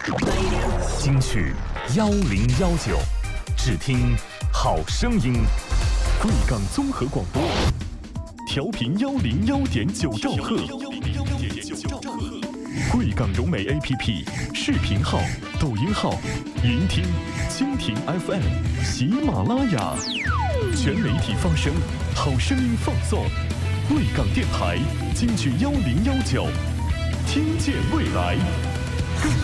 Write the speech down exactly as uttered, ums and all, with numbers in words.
金曲幺零幺九，只听好声音。贵港综合广播，调频幺零幺点九兆赫。贵港融媒 A P P 视频号、抖音号、云听、蜻蜓 F M、喜马拉雅，全媒体发声，好声音放送。贵港电台金曲幺零幺九，听见未来。